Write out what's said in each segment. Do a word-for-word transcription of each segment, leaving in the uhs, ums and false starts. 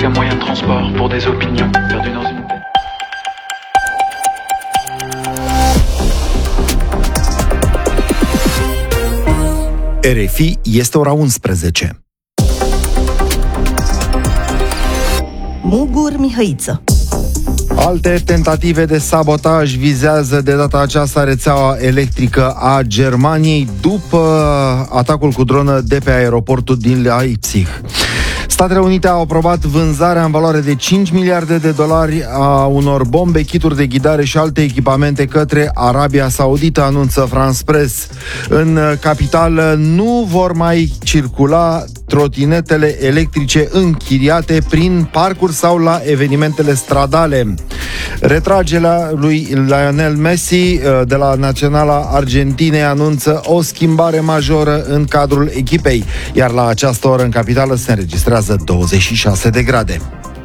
qu'un moyen de transport pour des opinions perdues dans une tête. R F I, este ora unsprezece. Mugur Mihăiță. Alte tentative de sabotaj vizează de data aceasta rețeaua electrică a Germaniei după atacul cu dronă de pe aeroportul din Leipzig. Statele Unite au aprobat vânzarea în valoare de cinci miliarde de dolari a unor bombe, kituri de ghidare și alte echipamente către Arabia Saudită, anunță France Press. În capitală nu vor mai circula trotinetele electrice închiriate prin parcuri sau la evenimentele stradale. Retragerea lui Lionel Messi de la Naționala Argentinei anunță o schimbare majoră în cadrul echipei, iar la această oră în capitală se înregistrează douăzeci și șase de grade.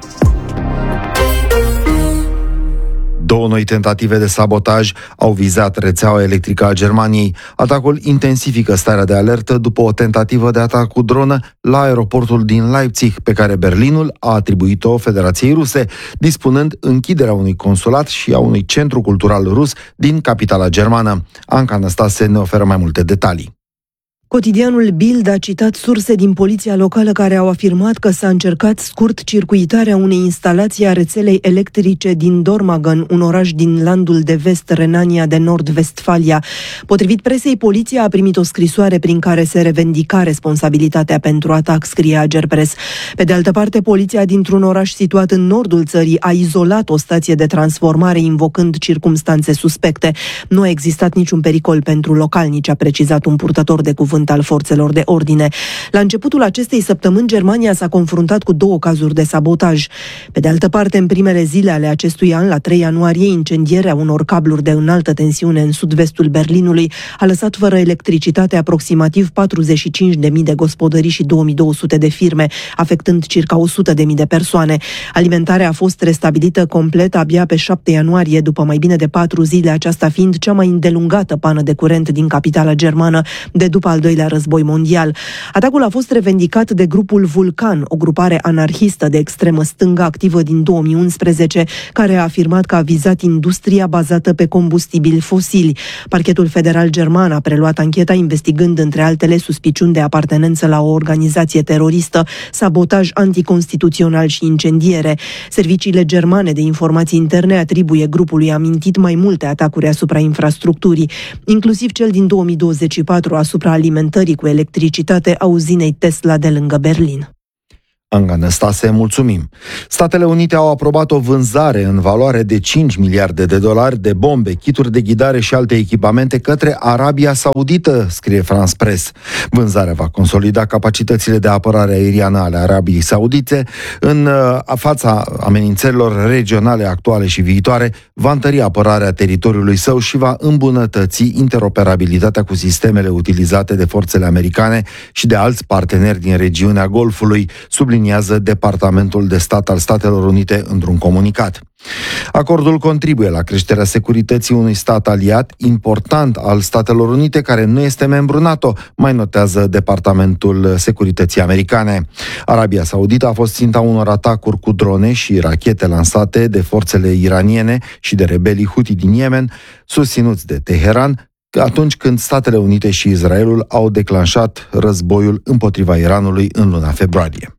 Două noi tentative de sabotaj au vizat rețeaua electrică a Germaniei. Atacul intensifică starea de alertă după o tentativă de atac cu dronă la aeroportul din Leipzig, pe care Berlinul a atribuit-o Federației Ruse, dispunând închiderea unui consulat și a unui centru cultural rus din capitala germană. Anca Năstase ne oferă mai multe detalii. Cotidianul Bild a citat surse din poliția locală care au afirmat că s-a încercat scurt-circuitarea unei instalații a rețelei electrice din Dormagen, un oraș din landul de vest, Renania de Nord-Vestfalia. Potrivit presei, poliția a primit o scrisoare prin care se revendica responsabilitatea pentru atac, scrie Agerpres. Pe de altă parte, poliția dintr-un oraș situat în nordul țării a izolat o stație de transformare invocând circumstanțe suspecte. Nu a existat niciun pericol pentru localnici, a precizat un purtător de cuvânt al forțelor de ordine. La începutul acestei săptămâni, Germania s-a confruntat cu două cazuri de sabotaj. Pe de altă parte, în primele zile ale acestui an, la trei ianuarie, incendierea unor cabluri de înaltă tensiune în sud-vestul Berlinului a lăsat fără electricitate aproximativ patruzeci și cinci de mii de gospodării și două mii două sute de firme, afectând circa o sută de mii de persoane. Alimentarea a fost restabilită complet abia pe șapte ianuarie, după mai bine de patru zile, aceasta fiind cea mai îndelungată pană de curent din capitala germană de după al doilea război mondial. Atacul a fost revendicat de grupul Vulcan, o grupare anarhistă de extremă stângă activă din două mii unsprezece, care a afirmat că a vizat industria bazată pe combustibili fosili. Parchetul federal german a preluat ancheta, investigând între altele suspiciuni de apartenență la o organizație teroristă, sabotaj anticonstituțional și incendiere. Serviciile germane de informații interne atribuie grupului amintit mai multe atacuri asupra infrastructurii, inclusiv cel din două mii douăzeci și patru asupra alimentării cu electricitate a uzinei Tesla de lângă Berlin. Anca Năstase, mulțumim. Statele Unite au aprobat o vânzare în valoare de cinci miliarde de dolari de bombe, kituri de ghidare și alte echipamente către Arabia Saudită, scrie France Press. Vânzarea va consolida capacitățile de apărare aeriană ale Arabiei Saudite în fața amenințărilor regionale actuale și viitoare, va întări apărarea teritoriului său și va îmbunătăți interoperabilitatea cu sistemele utilizate de forțele americane și de alți parteneri din regiunea Golfului, subliniază Departamentul de Stat al Statelor Unite într-un comunicat. Acordul contribuie la creșterea securității unui stat aliat important al Statelor Unite care nu este membru NATO, mai notează Departamentul Securității americane. Arabia Saudită a fost ținta unor atacuri cu drone și rachete lansate de forțele iraniene și de rebelii Houthi din Yemen, susținuți de Teheran, atunci când Statele Unite și Israelul au declanșat războiul împotriva Iranului în luna februarie.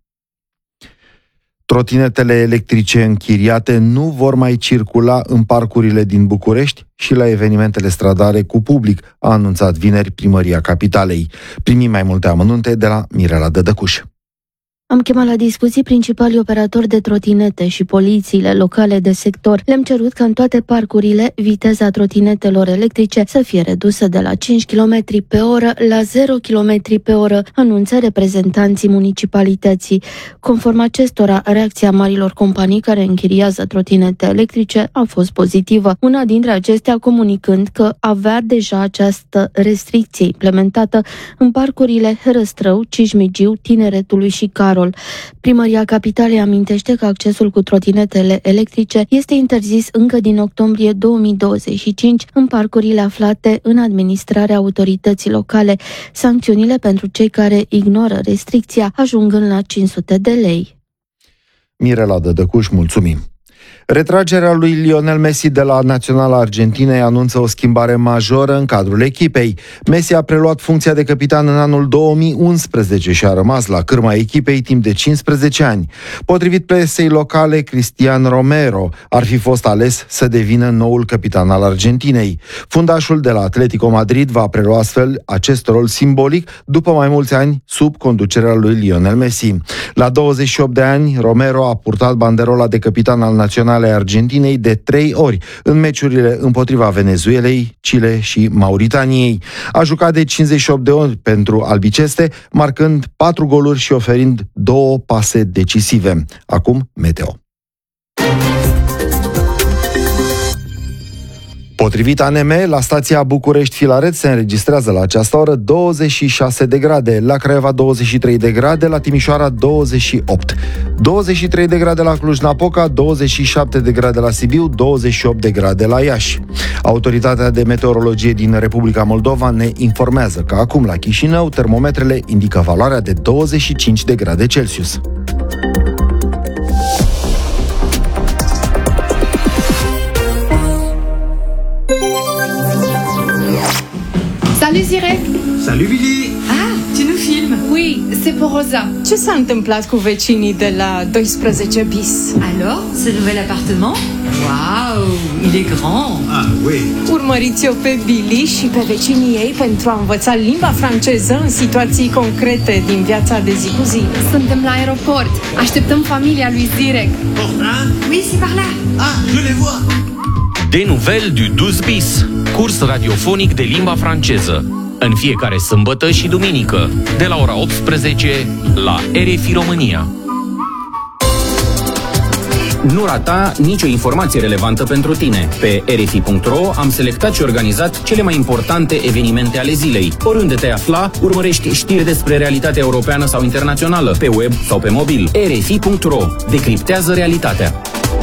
Trotinetele electrice închiriate nu vor mai circula în parcurile din București și la evenimentele stradale cu public, a anunțat vineri Primăria Capitalei. Primim mai multe amănunte de la Mirela Dădăcuș. Am chemat la discuții principalii operatori de trotinete și polițiile locale de sector. Le-am cerut ca în toate parcurile viteza trotinetelor electrice să fie redusă de la cinci kilometri pe oră la zero kilometri pe oră, anunță reprezentanții municipalității. Conform acestora, reacția marilor companii care închiriază trotinete electrice a fost pozitivă, una dintre acestea comunicând că avea deja această restricție implementată în parcurile Herăstrău, Cismigiu, Tineretului și Carol. Primăria Capitalei amintește că accesul cu trotinetele electrice este interzis încă din octombrie două mii douăzeci și cinci în parcurile aflate în administrarea autorității locale. Sancțiunile pentru cei care ignoră restricția ajungând la cinci sute de lei. Mirela Dădăcuș, mulțumim! Retragerea lui Lionel Messi de la Naționala Argentinei anunță o schimbare majoră în cadrul echipei. Messi a preluat funcția de capitan în anul două mii unsprezece și a rămas la cârma echipei timp de cincisprezece ani. Potrivit presei locale, Cristian Romero ar fi fost ales să devină noul capitan al Argentinei. Fundașul de la Atletico Madrid va prelua astfel acest rol simbolic după mai mulți ani sub conducerea lui Lionel Messi. La douăzeci și opt de ani, Romero a purtat banderola de capitan al Naționalei Argentinei de trei ori în meciurile împotriva Venezuelei, Chile și Mauritaniei. A jucat de cincizeci și opt de ori pentru albiceste, marcând patru goluri și oferind două pase decisive. Acum, meteo. Potrivit A N M, la stația București-Filaret se înregistrează la această oră douăzeci și șase de grade, la Craiova douăzeci și trei de grade, la Timișoara douăzeci și opt, douăzeci și trei de grade la Cluj-Napoca, douăzeci și șapte de grade la Sibiu, douăzeci și opt de grade la Iași. Autoritatea de meteorologie din Republica Moldova ne informează că acum la Chișinău termometrele indică valoarea de douăzeci și cinci de grade Celsius. Salut Zirek! Salut Billy! Ah, tu nous filmes? Oui, c'est pour Rosa. Ce s-a întâmplat cu vecinii de la doisprezece bis? Alors, ce nouvel appartement? Waouh, il est grand! Ah, oui! Urmăriți-o pe Billy și pe vecinii ei pentru a învăța limba franceză în situații concrete din viața de zi cu zi. Suntem la aeroport. Așteptăm familia lui Zirek. Portin? Oui, c'est par là. Ah, je les vois! Des Nouvelles du douze bis, curs radiofonic de limba franceză. În fiecare sâmbătă și duminică, de la ora optsprezece, la R F I România. Nu rata nicio informație relevantă pentru tine. Pe R F I punct R O am selectat și organizat cele mai importante evenimente ale zilei. Oriunde te afla, urmărești știri despre realitatea europeană sau internațională, pe web sau pe mobil. R F I punct R O decriptează realitatea.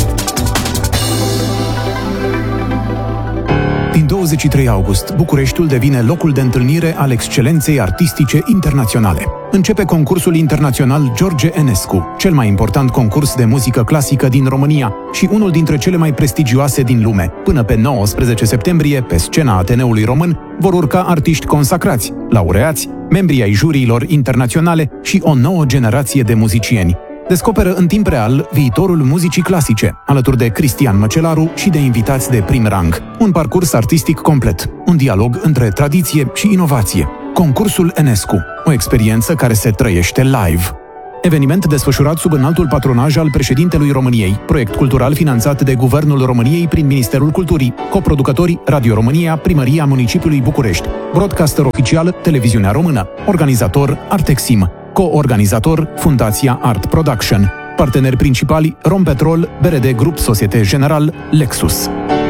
Din douăzeci și trei august, Bucureștiul devine locul de întâlnire al excelenței artistice internaționale. Începe concursul internațional George Enescu, cel mai important concurs de muzică clasică din România și unul dintre cele mai prestigioase din lume. Până pe nouăsprezece septembrie, pe scena Ateneului Român, vor urca artiști consacrați, laureați, membri ai juriilor internaționale și o nouă generație de muzicieni. Descoperă în timp real viitorul muzicii clasice, alături de Cristian Măcelaru și de invitați de prim rang. Un parcurs artistic complet, un dialog între tradiție și inovație. Concursul Enescu, o experiență care se trăiește live. Eveniment desfășurat sub înaltul patronaj al președintelui României, proiect cultural finanțat de Guvernul României prin Ministerul Culturii, coproducători Radio România, Primăria Municipiului București, broadcaster oficial Televiziunea Română, organizator Artexim, co-organizator Fundația Art Production, parteneri principali Rompetrol, B R D Grup Societe General, Lexus.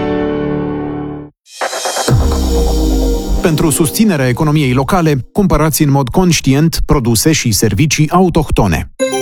Pentru susținerea economiei locale, cumpărați în mod conștient produse și servicii autohtone.